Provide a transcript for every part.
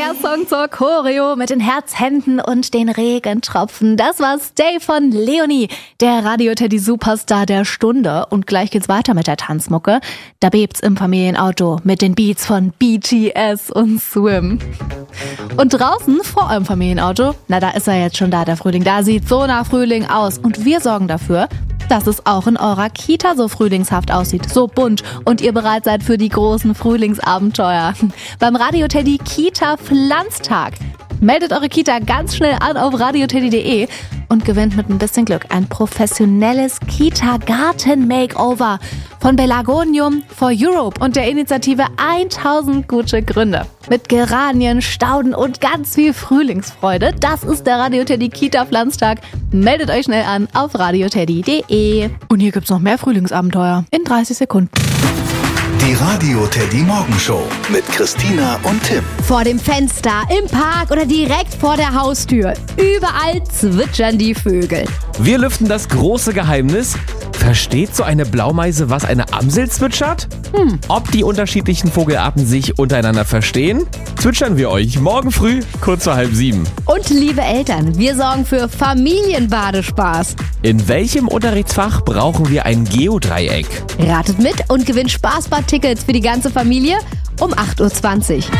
Der Song zur Choreo mit den Herzhänden und den Regentropfen. Das war Stay von Leonie, der Radio-Teddy-Superstar der Stunde. Und gleich geht's weiter mit der Tanzmucke. Da bebt's im Familienauto mit den Beats von BTS und Swim. Und draußen vor eurem Familienauto, na da ist er jetzt schon da, der Frühling. Da sieht so nach Frühling aus. Und wir sorgen dafür, dass es auch in eurer Kita so frühlingshaft aussieht, so bunt und ihr bereit seid für die großen Frühlingsabenteuer. Beim Radio-Teddy Kita Pflanztag. Meldet eure Kita ganz schnell an auf radioteddy.de und gewinnt mit ein bisschen Glück ein professionelles Kita-Garten-Makeover von Pelargonium for Europe und der Initiative 1000 gute Gründe. Mit Geranien, Stauden und ganz viel Frühlingsfreude. Das ist der Radio-Teddy Kita Pflanztag. Meldet euch schnell an auf radioteddy.de. Und hier gibt's noch mehr Frühlingsabenteuer in 30 Sekunden. Die Radio-Teddy Morgenshow mit Christina und Tim. Vor dem Fenster, im Park oder direkt vor der Haustür. Überall zwitschern die Vögel. Wir lüften das große Geheimnis. Versteht so eine Blaumeise, was eine Amsel zwitschert? Ob die unterschiedlichen Vogelarten sich untereinander verstehen? Zwitschern wir euch morgen früh, kurz vor 6:30. Und liebe Eltern, wir sorgen für Familienbadespaß. In welchem Unterrichtsfach brauchen wir ein Geodreieck? Ratet mit und gewinnt Spaßbad-Tickets für die ganze Familie um 8:20 Uhr.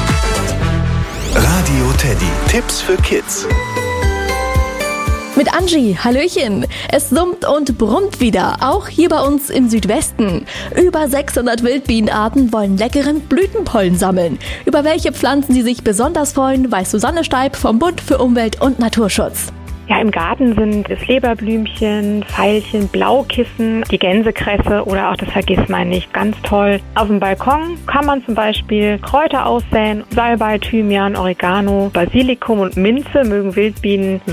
Radio Teddy. Tipps für Kids. Mit Angie, Hallöchen. Es summt und brummt wieder, auch hier bei uns im Südwesten. Über 600 Wildbienenarten wollen leckeren Blütenpollen sammeln. Über welche Pflanzen sie sich besonders freuen, weiß Susanne Steib vom Bund für Umwelt und Naturschutz. Ja, im Garten sind das Leberblümchen, Veilchen, Blaukissen, die Gänsekresse oder auch das Vergissmeinnicht ganz toll. Auf dem Balkon kann man zum Beispiel Kräuter aussäen, Salbei, Thymian, Oregano, Basilikum und Minze mögen Wildbienen